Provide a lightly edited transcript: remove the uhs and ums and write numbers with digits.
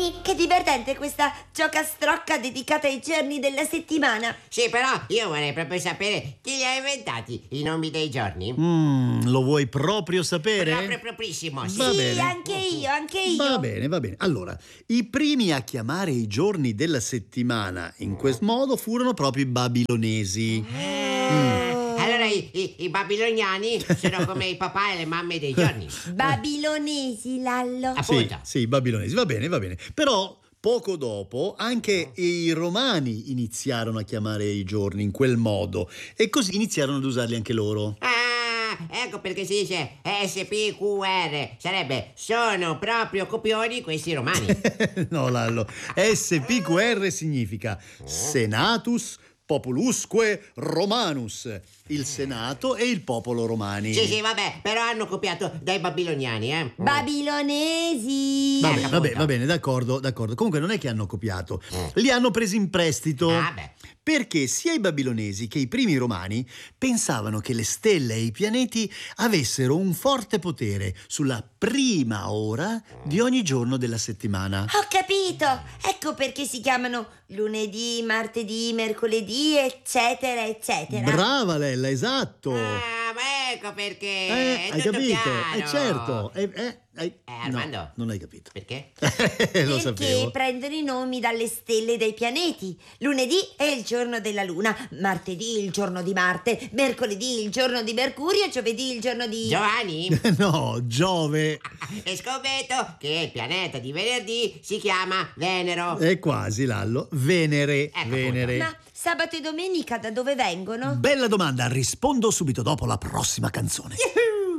Quindi che divertente questa giocastrocca dedicata ai giorni della settimana. Sì, però io vorrei proprio sapere chi li ha inventati i nomi dei giorni. Lo vuoi proprio sapere? Proprissimo, sì. Va Sì, bene. anche io. Va bene, va bene. Allora, i primi a chiamare i giorni della settimana in questo modo furono proprio i babilonesi. Allora i babiloniani sono come i papà e le mamme dei giorni. Babilonesi, Lallo. Appunto. Sì, i babilonesi, va bene, va bene. Però poco dopo anche i romani iniziarono a chiamare i giorni in quel modo e così iniziarono ad usarli anche loro. Ecco perché si dice SPQR. Sarebbe sono proprio copioni questi romani. No, Lallo, SPQR significa Senatus Populusque Romanus, il Senato e il popolo romani. Sì, vabbè, però hanno copiato dai babiloniani, Babilonesi. Va bene, d'accordo. Comunque non è che hanno copiato, li hanno presi in prestito. Perché sia i babilonesi che i primi romani pensavano che le stelle e i pianeti avessero un forte potere sulla prima ora di ogni giorno della settimana. Ho capito. Ecco perché si chiamano lunedì, martedì, mercoledì, eccetera, eccetera. Brava Lella, esatto. Ma ecco perché. Hai tutto capito? chiaro. Certo. Armando? No, non hai capito. Perché? Lo Perché sapevo. prendono i nomi dalle stelle e dai pianeti. Lunedì è il giorno della Luna, martedì il giorno di Marte, mercoledì il giorno di Mercurio, giovedì il giorno di... Giovanni? No, Giove. E scommetto che il pianeta di venerdì si chiama Venero. È quasi, Lallo. Venere. Venere. Ma sabato e domenica da dove vengono? Bella domanda, rispondo subito dopo la prossima canzone. Yuhu!